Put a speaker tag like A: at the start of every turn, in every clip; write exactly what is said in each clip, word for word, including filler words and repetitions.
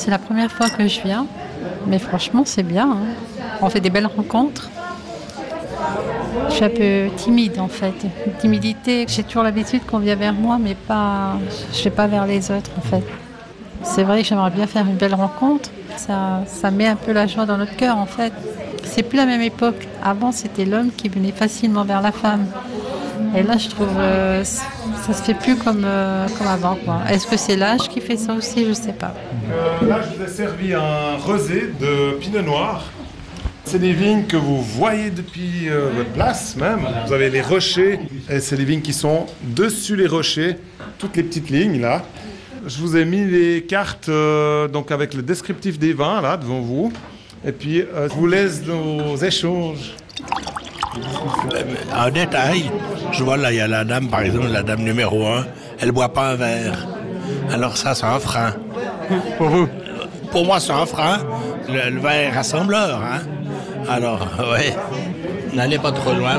A: c'est la première fois que je viens, mais franchement c'est bien, hein. On fait des belles rencontres. Je suis un peu timide en fait, une timidité, j'ai toujours l'habitude qu'on vient vers moi, mais pas, je ne vais pas vers les autres en fait. C'est vrai que j'aimerais bien faire une belle rencontre, ça, ça met un peu la joie dans notre cœur en fait. C'est plus la même époque, avant c'était l'homme qui venait facilement vers la femme. Et là, je trouve euh, ça se fait plus comme, euh, comme avant, quoi. Est-ce que c'est l'âge qui fait ça aussi? Je sais pas.
B: Euh, là, je vous ai servi un rosé de pinot noir. C'est des vignes que vous voyez depuis euh, votre place même. Vous avez les rochers, et c'est des vignes qui sont dessus les rochers, toutes les petites lignes là. Je vous ai mis les cartes euh, donc avec le descriptif des vins là devant vous. Et puis, euh, je vous laisse nos échanges.
C: En détail, je vois là, il y a la dame, par exemple, la dame numéro un, elle ne boit pas un verre. Alors ça, c'est un frein.
D: Pour vous?
C: Pour moi, c'est un frein. Le, le verre rassembleur, hein. Alors, ouais, n'allez pas trop loin.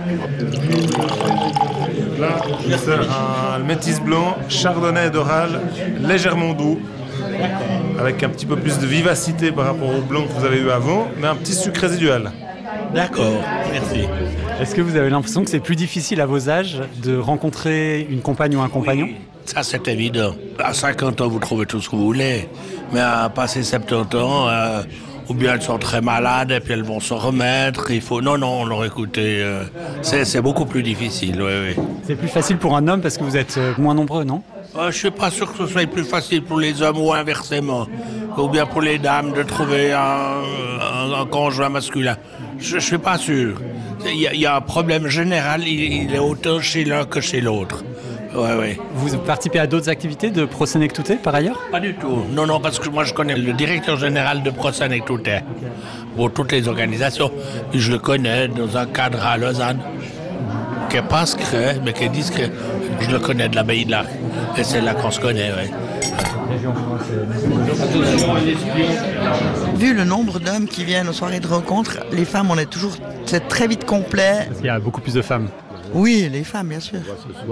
B: Là, je sers un métis blanc, chardonnay d'Oral, légèrement doux, avec un petit peu plus de vivacité par rapport au blanc que vous avez eu avant, mais un petit sucre résiduel.
C: D'accord, merci.
D: Est-ce que vous avez l'impression que c'est plus difficile à vos âges de rencontrer une compagne ou un compagnon?
C: Oui, ça c'est évident. À cinquante ans, vous trouvez tout ce que vous voulez, mais à passer soixante-dix ans, euh, ou bien elles sont très malades et puis elles vont se remettre, il faut... Non, non, alors écoutez, euh, c'est, c'est beaucoup plus difficile, oui, oui.
D: C'est plus facile pour un homme parce que vous êtes moins nombreux, non?
C: Euh, je ne suis pas sûr que ce soit plus facile pour les hommes ou inversement, ou bien pour les dames de trouver un, un, un conjoint masculin. Je ne suis pas sûr. Il y, y a un problème général, il, il est autant chez l'un que chez l'autre. Ouais, ouais.
D: Vous participez à d'autres activités de Prosenectute par ailleurs?
C: Pas du tout. Non, non, parce que moi je connais le directeur général de Prosenectute pour toutes les organisations. Et je le connais dans un cadre à Lausanne, qui n'est pas secret, mais qui est discret. Je le connais de l'abbaye de l'Arc. Et c'est là qu'on se connaît, oui.
E: Vu le nombre d'hommes qui viennent aux soirées de rencontres, les femmes, on est toujours c'est très vite complet.
D: Parce qu'il y a beaucoup plus de femmes.
E: Oui, les femmes, bien sûr.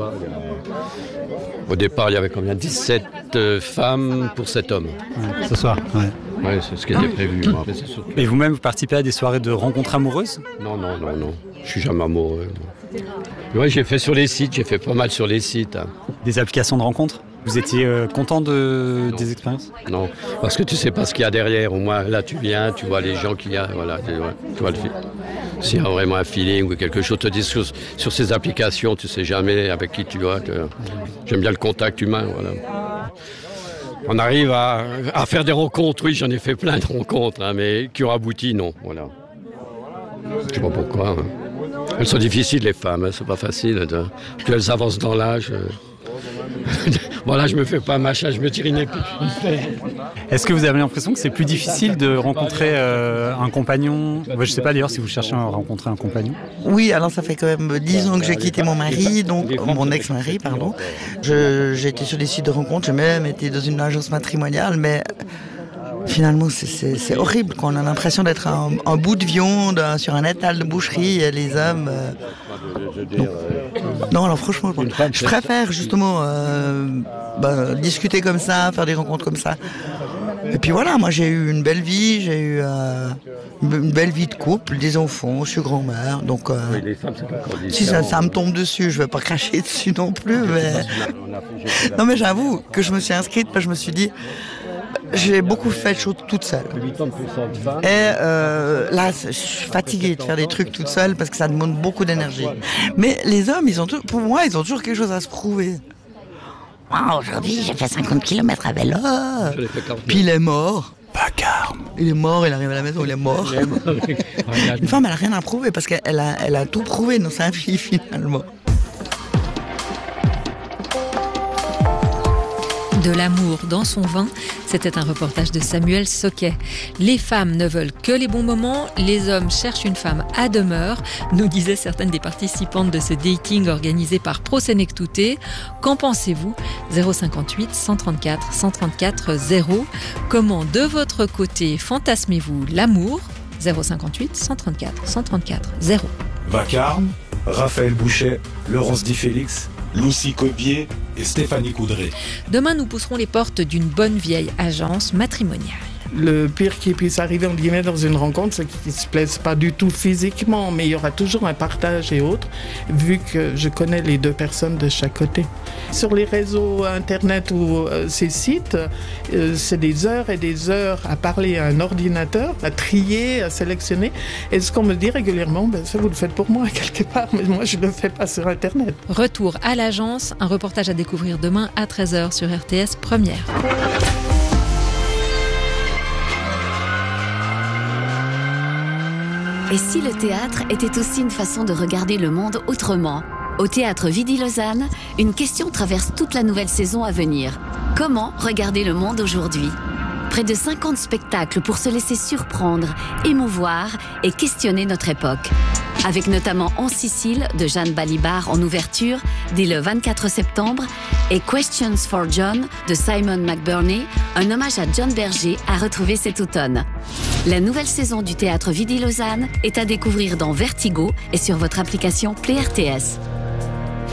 F: Au départ, il y avait combien? dix-sept euh, femmes pour sept hommes.
D: Ce soir, oui.
F: Oui, c'est ce qui était prévu. Après, c'est sûr que...
D: Et vous-même, vous participez à des soirées de rencontres amoureuses?
F: Non, non, non, non. Je suis jamais amoureux. Oui, j'ai fait sur les sites, j'ai fait pas mal sur les sites. Hein.
D: Des applications de rencontres? Vous étiez euh, content de,
F: non.
D: des expériences?
F: Non, parce que tu sais pas ce qu'il y a derrière. Au moins, là, tu viens, tu vois les gens qu'il y a, voilà, tu vois, tu vois le film. S'il y a vraiment un feeling ou quelque chose, te dis sur, sur ces applications, tu sais jamais avec qui tu vas. Tu... J'aime bien le contact humain, voilà. On arrive à, à faire des rencontres, oui, j'en ai fait plein de rencontres, hein, mais qui ont abouti, non, voilà. Je sais pas pourquoi. Hein. Elles sont difficiles, les femmes, hein, c'est pas facile. De... Plus elles avancent dans l'âge. Euh... voilà, je me fais pas machin, je me tire une épée.
D: Est-ce que vous avez l'impression que c'est plus difficile de rencontrer euh, un compagnon? Moi, je sais pas d'ailleurs si vous cherchez à rencontrer un compagnon.
E: Oui, alors ça fait quand même dix ans que j'ai quitté mon mari, donc mon ex-mari, pardon. Je, j'ai été sur des sites de rencontres, j'ai même été dans une agence matrimoniale, mais finalement c'est, c'est, c'est horrible, quoi. On a l'impression d'être un, un bout de viande sur un étal de boucherie et les hommes... Euh, non. non, alors franchement, je préfère justement euh, bah, discuter comme ça, faire des rencontres comme ça. Et puis voilà, moi j'ai eu une belle vie, j'ai eu euh, une belle vie de couple, des enfants, je suis grand-mère, donc euh, oui, les femmes, c'est si ça, ça me tombe dessus, je vais pas cracher dessus non plus, mais... non mais j'avoue que je me suis inscrite parce que je me suis dit, j'ai beaucoup fait de choses toute seule. Et euh, là, je suis fatiguée de faire des trucs toute seule parce que ça demande beaucoup d'énergie. Mais les hommes, ils ont tout, pour moi, ils ont toujours quelque chose à se prouver. Wow, aujourd'hui, j'ai fait cinquante kilomètres à vélo. Puis il est mort.
C: Vacarme.
E: Il est mort, il arrive à la maison, il est mort. Une femme, elle n'a rien à prouver parce qu'elle a, elle a tout prouvé dans sa vie, finalement.
G: De l'amour dans son vin, c'était un reportage de Samuel Soquet. Les femmes ne veulent que les bons moments, les hommes cherchent une femme à demeure, nous disaient certaines des participantes de ce dating organisé par Prosenectute. Qu'en pensez-vous? zéro cinquante-huit cent trente-quatre cent trente-quatre zéro. Comment de votre côté fantasmez-vous l'amour? zéro cinquante-huit cent trente-quatre cent trente-quatre zéro.
H: Vacarme, Raphaël Bouchet, Laurence Di Félix, Lucie Copier et Stéphanie Coudray.
G: Demain, nous pousserons les portes d'une bonne vieille agence matrimoniale.
I: Le pire qui puisse arriver entre guillemets dans une rencontre, c'est qu'ils ne se plaisent pas du tout physiquement, mais il y aura toujours un partage et autres, vu que je connais les deux personnes de chaque côté. Sur les réseaux internet ou euh, ces sites, euh, c'est des heures et des heures à parler à un ordinateur, à trier, à sélectionner. Et ce qu'on me dit régulièrement, ben, ça vous le faites pour moi quelque part, mais moi je ne le fais pas sur internet.
G: Retour à l'agence, un reportage à découvrir demain à treize heures sur R T S Première.
J: Et si le théâtre était aussi une façon de regarder le monde autrement ? Au Théâtre Vidy-Lausanne, une question traverse toute la nouvelle saison à venir. Comment regarder le monde aujourd'hui ? Près de cinquante spectacles pour se laisser surprendre, émouvoir et questionner notre époque. Avec notamment En Sicile de Jeanne Balibar en ouverture dès le vingt-quatre septembre et Questions for John de Simon McBurney, un hommage à John Berger à retrouver cet automne. La nouvelle saison du Théâtre Vidy-Lausanne est à découvrir dans Vertigo et sur votre application Play R T S.